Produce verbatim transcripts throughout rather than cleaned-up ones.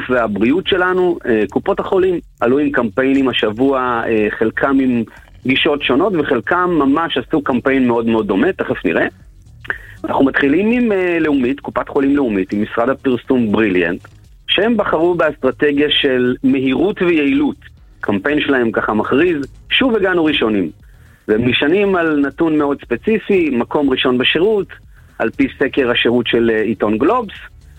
והבריאות שלנו. קופות החולים עלו עם קמפיינים השבוע, חלקם עם גישות שונות וחלקם ממש עשו קמפיין מאוד מאוד דומה, תכף נראה. אנחנו מתחילים עם לאומית, קופת חולים לאומית, עם משרד הפרסום בריליאנט, שהם בחרו באסטרטגיה של מהירות ויעילות. קמפיין שלהם ככה מכריז, שוב הגענו ראשונים. והם נשענים על נתון מאוד ספציפי, מקום ראשון בשירות, על פי סקר השירות של עיתון גלובס,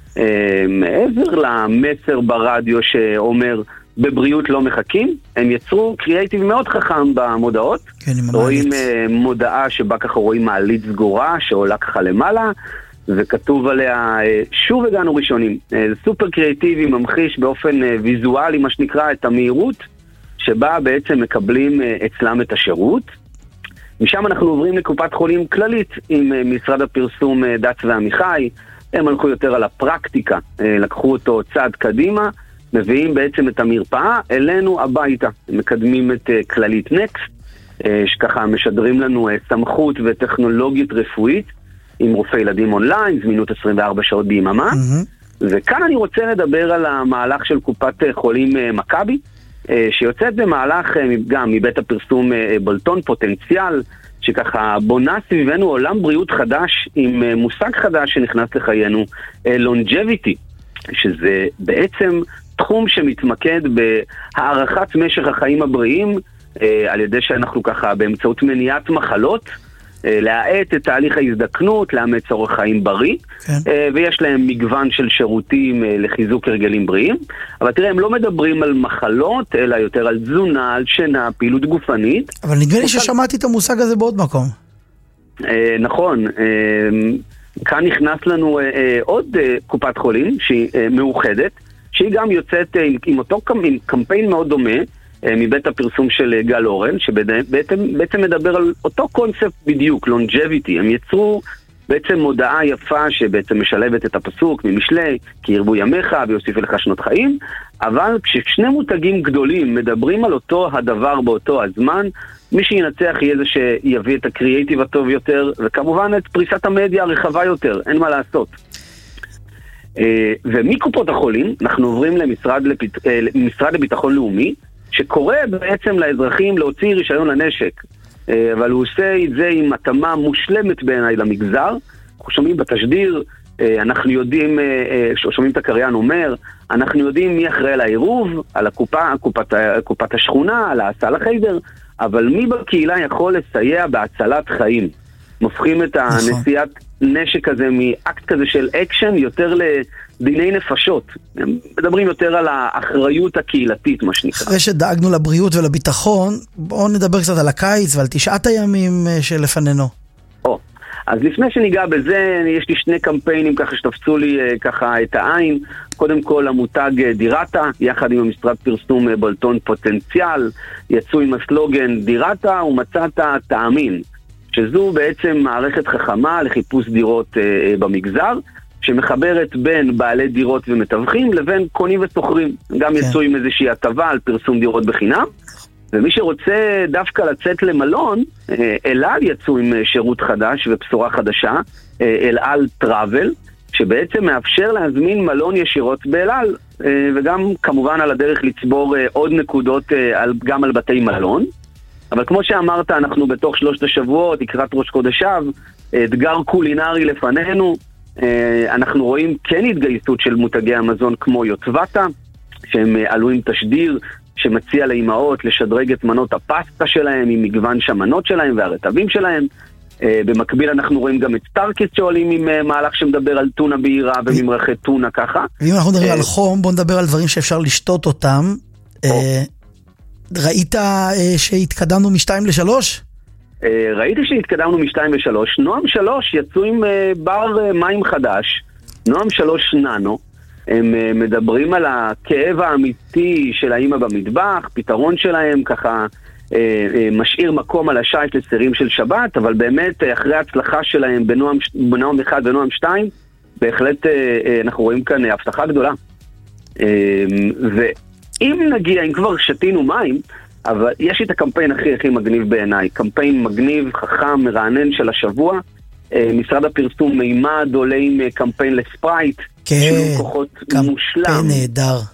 מעבר למסר ברדיו שאומר בבריאות לא מחכים, הם יצרו קריאייטיב מאוד חכם במודעות. כן, רואים מודעה שבה ככה רואים מעלית סגורה שעולה ככה למעלה, וכתוב עליה שוב הגענו ראשונים. סופר קריאייטיבי, ממחיש באופן ויזואלי מה שנקרא את המהירות שבה בעצם מקבלים אצלם את השירות. משם אנחנו עוברים לקופת חולים כללית עם משרד הפרסום דץ ועמיחי. הם הלכו יותר על הפרקטיקה, לקחו אותו צעד קדימה, מביאים בעצם את המרפאה אלינו הביתה. מקדמים את כללית נקסט, שככה משדרים לנו סמכות וטכנולוגית רפואית עם רופא ילדים אונליין, זמינות עשרים וארבע שעות ביממה. Mm-hmm. וכאן אני רוצה לדבר על המהלך של קופת חולים מכבי, שיוצאת במהלך גם מבית הפרסום בולטון פוטנציאל, שככה בונה סביבנו עולם בריאות חדש עם מושג חדש שנכנס לחיינו, לונג'ביטי, שזה בעצם תחום שמתמקד בהארכת משך החיים הבריאים, על ידי שאנחנו ככה באמצעות מניעת מחלות, להאט את תהליך ההזדקנות, לאמץ אורח חיים בריא, כן. ויש להם מגוון של שירותים לחיזוק הרגלים בריאים, אבל תראה, הם לא מדברים על מחלות, אלא יותר על תזונה, על שינה, פעילות גופנית. אבל נדמה לי ששמעתי את המושג הזה בעוד מקום. נכון, כאן נכנס לנו עוד קופת חולים, שהיא מאוחדת, שהיא גם יוצאת עם אותו עם קמפיין מאוד דומה, מבית הפרסום של גל אורן, שבעצם מדבר על אותו קונספט בדיוק, לונג'ביטי. הם יצרו בעצם מודעה יפה שבעצם משלבת את הפסוק ממשלי, כי ירבו ימיך ויוסיף לך שנות חיים, אבל כששני מותגים גדולים מדברים על אותו הדבר באותו הזמן, מי שינצח יהיה זה שיביא את הקריאייטיב הטוב יותר, וכמובן את פריסת המדיה הרחבה יותר, אין מה לעשות. ומקופות החולים אנחנו עוברים למשרד למשרד לביטחון לאומי, שקורא בעצם לאזרחים להוציא רישיון לנשק, אבל הוא עושה את זה עם התאמה מושלמת בעיניי למגזר. אנחנו שומעים בתשדיר, אנחנו יודעים, שומעים את הקריין אומר, אנחנו יודעים מי אחראי על העירוב, על הקופה, קופת, קופת השכונה, על ההסעה לחיידר, אבל מי בקהילה יכול לסייע בהצלת חיים? מופכים את הנשיאת נשק הזה מאקט כזה של אקשן יותר לדיני נפשות. מדברים יותר על האחריות הקהילתית, מה שנקרא. אחרי שדאגנו לבריאות ולביטחון, בואו נדבר קצת על הקיץ ועל תשעת הימים שלפנינו. או, אז לפני שניגע בזה, יש לי שני קמפיינים ככה שתפצו לי ככה את העין. קודם כל המותג דירתה, יחד עם המשרד פרסום בולטון פוטנציאל, יצאו עם הסלוגן דירתה ומצאת תאמין, שזו בעצם מערכת חכמה לחיפוש דירות אה, במגזר, שמחברת בין בעלי דירות ומתווכים לבין קונים וסוחרים. גם כן. יצאו עם איזושהי הטבה על פרסום דירות בחינם, ומי שרוצה דווקא לצאת למלון, אה, אלעל יצאו עם שירות חדש ובשורה חדשה, אה, אלעל טראבל, שבעצם מאפשר להזמין מלון ישירות באלעל, אה, וגם כמובן על הדרך לצבור אה, עוד נקודות אה, על, גם על בתי מלון. אבל כמו שאמרת, אנחנו בתוך שלושת השבועות, לקראת ראש חודשיו, אתגר קולינרי לפנינו. אנחנו רואים כן התגייסות של מותגי המזון כמו יוטבתה, שהם עלו עם תשדיר שמציע לאימהות לשדרג את מנות הפסטה שלהם עם מגוון שמנות שלהם והרטבים שלהם. במקביל אנחנו רואים גם את סטארקיסט שעולים עם מהלך שמדבר על טונה בהירה וממרחי טונה ככה. ואם אנחנו מדברים על חום, בואו נדבר על דברים שאפשר לשתות אותם. ראית שהתקדמנו משתיים לשלוש? ראיתי שהתקדמנו משתיים לשלוש. נועם שלוש יצאו עם בר מים חדש, נועם שלוש ננו. הם מדברים על הכאב האמיתי של האמא במטבח, פתרון שלהם ככה משאיר מקום על השייט לסירים של שבת, אבל באמת אחרי ההצלחה שלהם בנועם, בנועם אחד ונועם שתיים, בהחלט אנחנו רואים כאן הבטחה גדולה. ו... אם נגיע, אם כבר שתינו מים, אבל יש לי את הקמפיין הכי הכי מגניב בעיניי, קמפיין מגניב, חכם, מרענן של השבוע. משרד הפרסום מימד עולה עם קמפיין לספרייט, כן, שילוב כוחות מושלם, קמפיין נהדר.